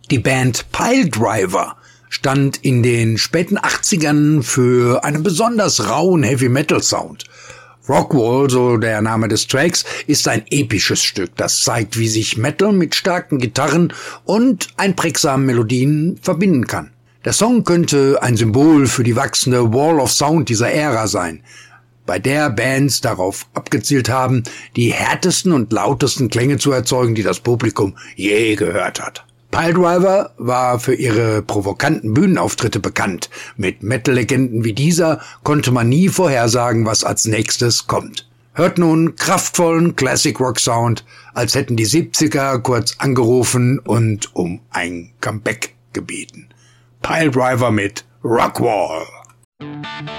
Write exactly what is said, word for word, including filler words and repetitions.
Die Band Piledriver stand in den späten achtzigern für einen besonders rauen Heavy-Metal-Sound. Rockwall, so der Name des Tracks, ist ein episches Stück, das zeigt, wie sich Metal mit starken Gitarren und einprägsamen Melodien verbinden kann. Der Song könnte ein Symbol für die wachsende Wall of Sound dieser Ära sein, bei der Bands darauf abgezielt haben, die härtesten und lautesten Klänge zu erzeugen, die das Publikum je gehört hat. Piledriver war für ihre provokanten Bühnenauftritte bekannt. Mit Metal-Legenden wie dieser konnte man nie vorhersagen, was als nächstes kommt. Hört nun kraftvollen Classic-Rock-Sound, als hätten die siebziger kurz angerufen und um ein Comeback gebeten. Piledriver mit Rockwall.